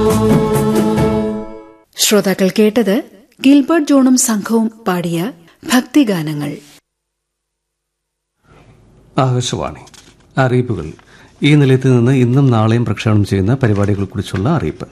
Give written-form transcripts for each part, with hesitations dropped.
ശ്രോതാക്കൾ കേട്ടത് ഗിൽബർട്ട് ജോണും സംഘവും പാടിയ ഭക്തിഗാനങ്ങൾ. ആകാശവാണി അറിയിപ്പുകൾ. ഈ നിലയത്തിൽ നിന്ന് ഇന്നും നാളെയും പ്രക്ഷേപണം ചെയ്യുന്ന പരിപാടികളെക്കുറിച്ചുള്ള അറിയിപ്പ്.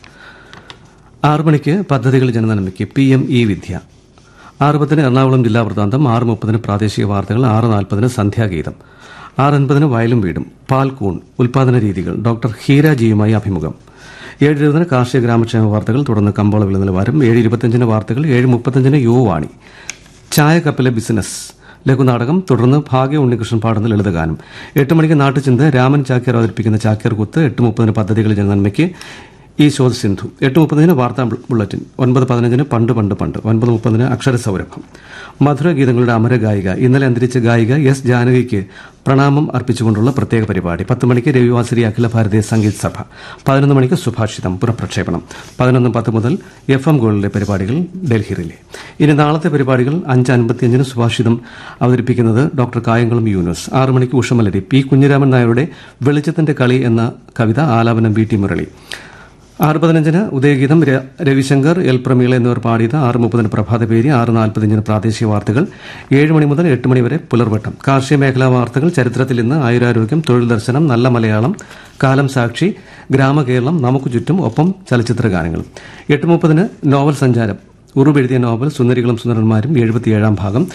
6 മണിക്ക് പദ്ധതികൾ ജനനന്മയ്ക്ക് PM-E വിദ്യ, 6:10 എറണാകുളം ജില്ലാ വൃത്താന്തം, 6:30 പ്രാദേശിക വാർത്തകൾ, 6:40 സന്ധ്യാഗീതം, 6:50 വയലും വീടും, പാൽക്കൂൺ ഉൽപാദന രീതികൾ, ഡോക്ടർ ഹീര ജിയുമായി അഭിമുഖം, 7:20 കാർഷിക ഗ്രാമക്ഷേമ വാർത്തകൾ, തുടർന്ന് കമ്പോള വില നിലവാരം, 7:25 വാർത്തകൾ, 7:35 യുവവാണി, ചായക്കപ്പിലെ ബിസിനസ് ലഘുനാടകം, തുടർന്ന് ഭാഗ്യ ഉണ്ണികൃഷ്ണൻ പാടുന്ന ലളിതഗാനം, 8 മണിക്ക് നാട്ടുചിന്ത, രാമൻ ചാക്യാർ അവതരിപ്പിക്കുന്ന ചാക്യാർ കൂത്ത്, 8:30 പദ്ധതികൾ ജനനന്മയ്ക്ക് ഈ ശോധ സിന്ധു, 8:30 വാർത്താ ബുള്ളറ്റിൻ, 9:15 പണ്ട് പണ്ട് പണ്ട്, 9:30 അക്ഷരസൗരഭം, മധുരഗീതങ്ങളുടെ അമരഗായിക, ഇന്നലെ അന്തരിച്ച ഗായിക S. ജാനകിക്ക് പ്രണാമം അർപ്പിച്ചുകൊണ്ടുള്ള പ്രത്യേക പരിപാടി, 10 മണിക്ക് രവിവാസരി അഖില ഭാരതീയ സംഗീത് സഭ, 11 മണിക്ക് സുഭാഷിതം പുനഃപ്രക്ഷേപണം, 11:10 മുതൽ FM ഗോൾഡിലെ പരിപാടികൾ ഡൽഹിയിലെ. ഇനി നാളത്തെ പരിപാടികൾ: 5:55 സുഭാഷിതം അവതരിപ്പിക്കുന്നത് ഡോക്ടർ കായംകുളം യൂനുസ്, 6 മണിക്ക് ഉഷമലരി, P. കുഞ്ഞിരാമൻ നായരുടെ വെളിച്ചത്തിന്റെ കളി എന്ന കവിത ആലാപനം VT മുരളി, 6:15 ഉദയഗീതം, രവിശങ്കർ, എൽ പ്രമീള എന്നിവർ പാടിയത്, 6:30 പ്രഭാതപേരി, 6:45 പ്രാദേശിക വാർത്തകൾ, 7 മണി മുതൽ 8 മണി വരെ പുലർവട്ടം, കാർഷിക മേഖലാ വാർത്തകൾ, ചരിത്രത്തിൽ ഇന്ന്, ആയുരാരോഗ്യം, തൊഴിൽ ദർശനം, നല്ല മലയാളം, കാലം സാക്ഷി, ഗ്രാമകേരളം, നമുക്ക് ചുറ്റും, ഒപ്പം ചലച്ചിത്ര ഗാനങ്ങളും. 8:30 നോവൽ സഞ്ചാരം, ഉറുബെഴുതിയ നോവൽ സുന്ദരികളും സുന്ദരന്മാരും, 77 ഭാഗം,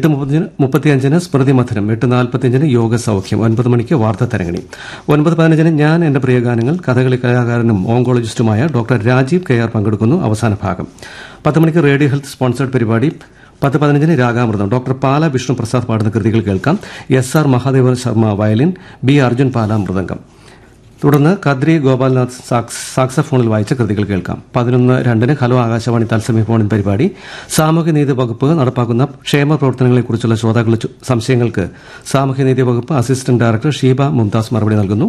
8:35 സ്മൃതി മഥനം, 8:45 യോഗ സൗഖ്യം, 9 മണിക്ക് വാർത്താ തരംഗിണി, 9:15 ഞാൻ എന്റെ പ്രിയ ഗാനങ്ങൾ, കഥകളി കലാകാരനും ഓങ്കോളജിസ്റ്റുമായ ഡോക്ടർ രാജീവ് KR പങ്കെടുക്കുന്നു, അവസാന ഭാഗം. 10 മണിക്ക് റേഡിയോ ഹെൽത്ത് സ്പോൺസേഡ് പരിപാടി, 10:15 രാഗാമൃതം, ഡോക്ടർ പാല വിഷ്ണു പ്രസാദ് പാടുന്ന കൃതികൾ കേൾക്കാം, SR Mahadeva Sharma violin, B. Arjun പാല മൃദംഗം, തുടർന്ന് കദ്രി ഗോപാൽനാഥ് സാക്സഫോണിൽ വായിച്ച കൃതികൾ കേൾക്കാം. 11:02 ഹലോ ആകാശവാണി തത്സമയ ഫോണിൻ പരിപാടി, സാമൂഹ്യനീതി വകുപ്പ് നടപ്പാക്കുന്ന ക്ഷേമ പ്രവർത്തനങ്ങളെക്കുറിച്ചുള്ള ശ്രോതാക്കളുടെ സംശയങ്ങൾക്ക് സാമൂഹ്യനീതി വകുപ്പ് അസിസ്റ്റന്റ് ഡയറക്ടർ ഷീബ മുംതാസ് മറുപടി നൽകുന്നു.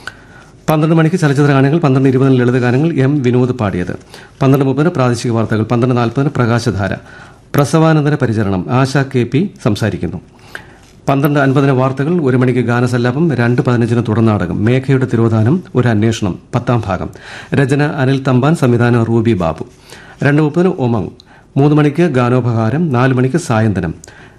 12 മണിക്ക് ചലച്ചിത്ര ഗാനങ്ങൾ, 12:20 ലളിതഗാനങ്ങൾ, M. വിനോദ് പാടിയത്, 12:30 പ്രാദേശിക വാർത്തകൾ, 12:40 പ്രകാശധാര, പ്രസവാനന്തര പരിചരണം, ആശ KP സംസാരിക്കുന്നു, 12:50 വാർത്തകൾ, 1 മണിക്ക് ഗാനസല്ലാപം, 2:15 തുടർനാടകം, മേഘയുടെ തിരോധാനം ഒരു അന്വേഷണം, 10ാം ഭാഗം, രചന അനിൽ തമ്പാൻ, സംവിധാനം റൂബി ബാബു, 2:30 ഒമങ്, 3 മണിക്ക് ഗാനോപഹാരം, 4 മണിക്ക് സായന്തനം,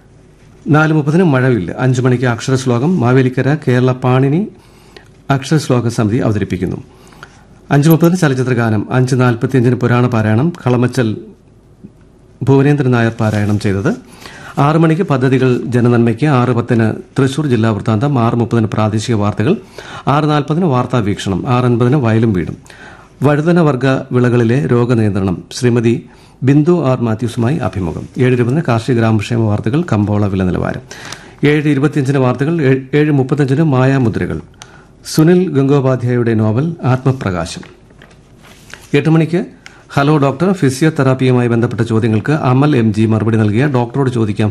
4:30 മഴവില്ല്, 5 മണിക്ക് അക്ഷരശ്ലോകം, മാവേലിക്കര കേരള പാണിനി അക്ഷരശ്ലോക സമിതി അവതരിപ്പിക്കുന്നു, 5:30 ചലച്ചിത്ര ഗാനം, 5:45 പുരാണ പാരായണം, കളമച്ചൽ ഭുവനേന്ദ്രൻ നായർ പാരായണം ചെയ്തത്, 6 മണിക്ക് പദ്ധതികൾ ജനനന്മയ്ക്ക്, 6:10 തൃശൂർ ജില്ലാ വൃത്താന്തം, 6:30 പ്രാദേശിക വാർത്തകൾ, 6:40 വാർത്താ വീക്ഷണം, 6:50 വയലും വീടും, വഴുതനവർഗ വിളകളിലെ രോഗനിയന്ത്രണം, ശ്രീമതി ബിന്ദു R. മാത്യൂസുമായി അഭിമുഖം, 7:20 കാർഷിക ഗ്രാമക്ഷേമ വാർത്തകൾ, കമ്പോള വില നിലവാരം, 7:25 വാർത്തകൾ, 7:35 മായാമുദ്രകൾ, സുനിൽ ഗംഗോപാധ്യായയുടെ നോവൽ ആത്മപ്രകാശം, 8 മണിക്ക് ഹലോ ഡോക്ടർ, ഫിസിയോതെറാപ്പിയുമായി ബന്ധപ്പെട്ട ചോദ്യങ്ങൾക്ക് അമൽ MG മറുപടി നൽകിയ ഡോക്ടറോട് ചോദിക്കാം